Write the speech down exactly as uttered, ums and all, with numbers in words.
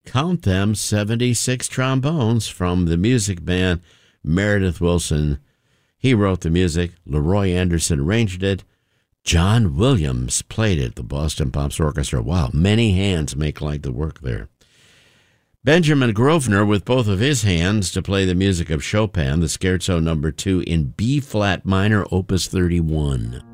Count them, seventy-six trombones from the music man Meredith Willson. He wrote the music. Leroy Anderson arranged it. John Williams played it, the Boston Pops Orchestra. Wow, many hands make light the work there. Benjamin Grosvenor, with both of his hands, to play the music of Chopin, the Scherzo number two in B-flat minor, opus thirty-one.